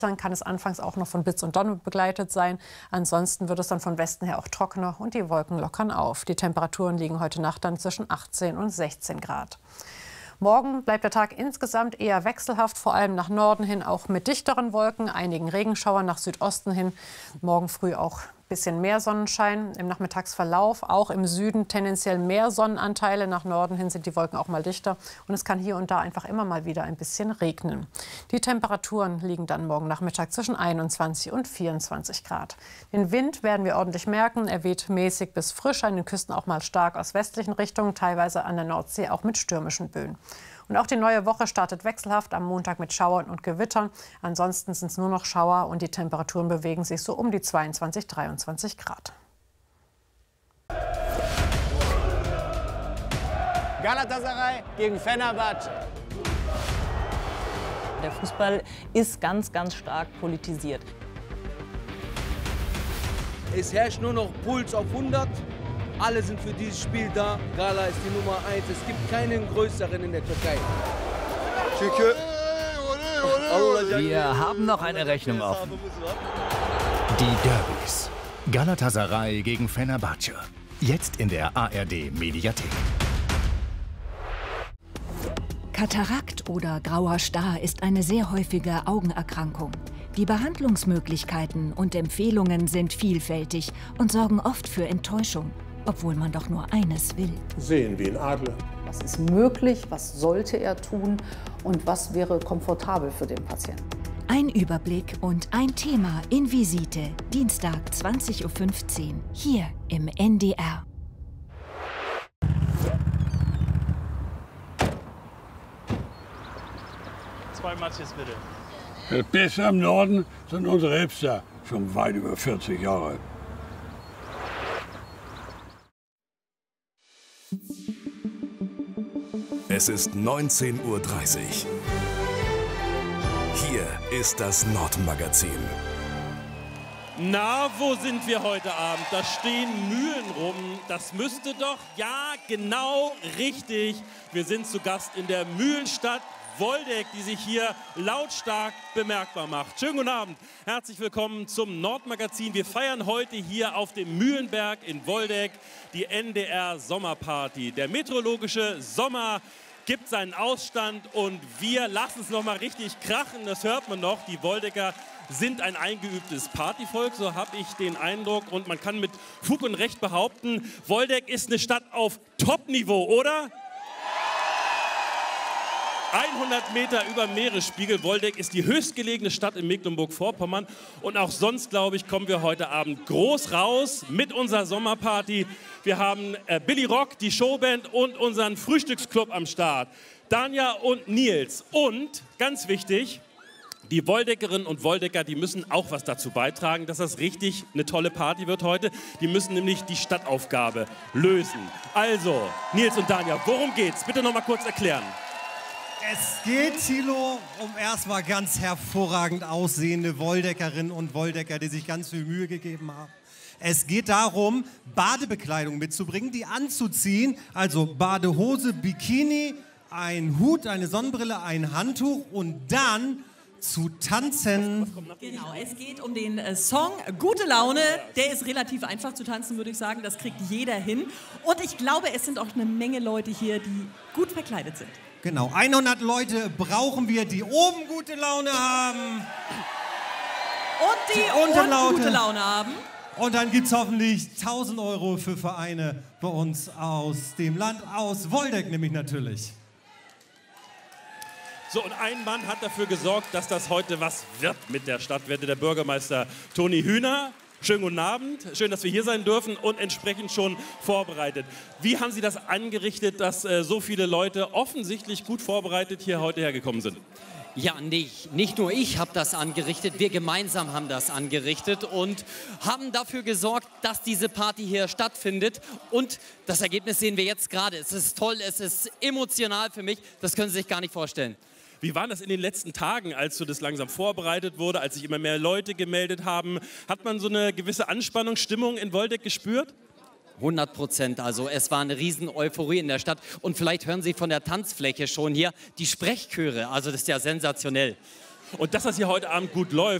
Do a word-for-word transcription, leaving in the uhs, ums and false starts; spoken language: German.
Dann kann es anfangs auch noch von Blitz und Donner begleitet sein. Ansonsten wird es dann von Westen her auch trockener und die Wolken lockern auf. Die Temperaturen liegen heute Nacht dann zwischen achtzehn und sechzehn Grad. Morgen bleibt der Tag insgesamt eher wechselhaft, vor allem nach Norden hin auch mit dichteren Wolken, einigen Regenschauern nach Südosten hin. Morgen früh auch ein bisschen mehr Sonnenschein im Nachmittagsverlauf, auch im Süden tendenziell mehr Sonnenanteile. Nach Norden hin sind die Wolken auch mal dichter und es kann hier und da einfach immer mal wieder ein bisschen regnen. Die Temperaturen liegen dann morgen Nachmittag zwischen einundzwanzig und vierundzwanzig Grad. Den Wind werden wir ordentlich merken. Er weht mäßig bis frisch, an den Küsten auch mal stark aus westlichen Richtungen, teilweise an der Nordsee auch mit stürmischen Böen. Und auch die neue Woche startet wechselhaft, am Montag mit Schauern und Gewittern. Ansonsten sind es nur noch Schauer und die Temperaturen bewegen sich so um die zweiundzwanzig, dreiundzwanzig Grad. Galatasaray gegen Fenerbahce. Der Fußball ist ganz, ganz stark politisiert. Es herrscht nur noch Puls auf hundert. Alle sind für dieses Spiel da. Gala ist die Nummer eins. Es gibt keinen größeren in der Türkei. Wir haben noch eine Rechnung offen. Die Derbys. Galatasaray gegen Fenerbahce. Jetzt in der A R D-Mediathek. Katarakt oder grauer Star ist eine sehr häufige Augenerkrankung. Die Behandlungsmöglichkeiten und Empfehlungen sind vielfältig und sorgen oft für Enttäuschung, obwohl man doch nur eines will. Sehen wie ein Adler. Was ist möglich, was sollte er tun und was wäre komfortabel für den Patienten? Ein Überblick und ein Thema in Visite, Dienstag zwanzig Uhr fünfzehn, hier im N D R. Zwei Matches bitte. Das Beste im Norden sind unsere Hipster, schon weit über vierzig Jahre. Es ist neunzehn Uhr dreißig. Hier ist das Nordmagazin. Na, wo sind wir heute Abend? Da stehen Mühlen rum. Das müsste doch, ja, genau richtig. Wir sind zu Gast in der Mühlenstadt Woldeck, die sich hier lautstark bemerkbar macht. Schönen guten Abend. Herzlich willkommen zum Nordmagazin. Wir feiern heute hier auf dem Mühlenberg in Woldeck die N D R Sommerparty. Der meteorologische Sommer gibt seinen Ausstand und wir lassen es noch mal richtig krachen. Das hört man noch. Die Woldecker sind ein eingeübtes Partyvolk, so habe ich den Eindruck. Und man kann mit Fug und Recht behaupten, Woldeck ist eine Stadt auf Top-Niveau, oder? hundert Meter über Meeresspiegel. Woldeck ist die höchstgelegene Stadt in Mecklenburg-Vorpommern. Und auch sonst, glaube ich, kommen wir heute Abend groß raus mit unserer Sommerparty. Wir haben äh, Billy Rock, die Showband und unseren Frühstücksclub am Start. Danja und Nils. Und, ganz wichtig, die Woldeckerinnen und Woldecker, die müssen auch was dazu beitragen, dass das richtig eine tolle Party wird heute. Die müssen nämlich die Stadtaufgabe lösen. Also, Nils und Danja, worum geht's? Bitte noch mal kurz erklären. Es geht, Thilo, um erstmal ganz hervorragend aussehende Woldeckerinnen und Woldecker, die sich ganz viel Mühe gegeben haben. Es geht darum, Badebekleidung mitzubringen, die anzuziehen, also Badehose, Bikini, ein Hut, eine Sonnenbrille, ein Handtuch und dann zu tanzen. Genau, es geht um den äh, Song Gute Laune. Der ist relativ einfach zu tanzen, würde ich sagen. Das kriegt jeder hin. Und ich glaube, es sind auch eine Menge Leute hier, die gut verkleidet sind. Genau, hundert Leute brauchen wir, die oben gute Laune haben. Und die, die unten gute Laune haben. Und dann gibt es hoffentlich tausend Euro für Vereine bei uns aus dem Land, aus Woldeck nämlich natürlich. So, und ein Mann hat dafür gesorgt, dass das heute was wird mit der Stadtwette, der Bürgermeister Toni Hühner. Schönen guten Abend, schön, dass wir hier sein dürfen und entsprechend schon vorbereitet. Wie haben Sie das angerichtet, dass äh, so viele Leute offensichtlich gut vorbereitet hier heute hergekommen sind? Ja, nicht, nicht nur ich habe das angerichtet, wir gemeinsam haben das angerichtet und haben dafür gesorgt, dass diese Party hier stattfindet. Und das Ergebnis sehen wir jetzt gerade. Es ist toll, es ist emotional für mich, das können Sie sich gar nicht vorstellen. Wie war das in den letzten Tagen, als so das langsam vorbereitet wurde, als sich immer mehr Leute gemeldet haben? Hat man so eine gewisse Anspannungsstimmung in Woldeck gespürt? hundert Prozent. Also es war eine riesen Euphorie in der Stadt. Und vielleicht hören Sie von der Tanzfläche schon hier die Sprechchöre. Also das ist ja sensationell. Und dass das hier heute Abend gut läuft,